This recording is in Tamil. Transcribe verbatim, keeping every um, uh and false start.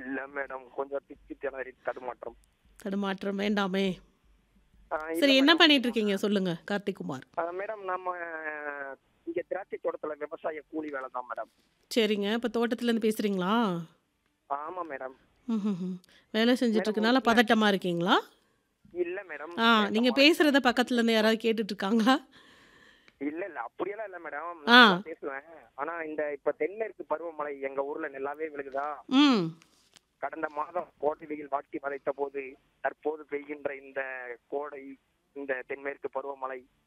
இல்ல மேடம். கொஞ்சம் திக்கி திணறி தடுமாற்றம். தடுமாற்றம் வேண்டாமே! ஆ இல்ல சரி என்ன மேடம். பண்ணிட்டு இருக்கீங்க சொல்லுங்க, கார்த்திக் குமார்? ஆ மேடம் நம்ம இங்க திராட்சை தோட்டத்துல விவசாய கூலி வேலை தான் மேடம். சரிங்க. இப்ப தோட்டத்துலேருந்து பேசுறீங்களா? ஆமா மேடம். ம்ஹ்ஹ்ம். வேலை செஞ்சுட்டு மேடம் ஒரு இருக்கனால சின்ன பதட்டமா இருக்கீங்களா? இல்ல மேடம். ஆ எங்க நீங்க மாடியில பேசுறத பக்கத்துல இருந்து யாராவது கேட்டுட்டு இருக்காங்களா? இல்ல, இல்ல. அப்படியெல்லாம் இல்ல மேடம். ஆ. நல்லா பேசுவேன். ஆனா இந்த இப்ப தென்மேற்கு பருவமழை எங்க ஊர்ல நல்லாவே விழுகுதா? ம். கடந்த மாதம் கோடை வெயில் வாட்டி வதைத்த போது, தற்போது பெய்கின்ற இந்த கோடை, இந்த தென்மேற்கு பருவமழை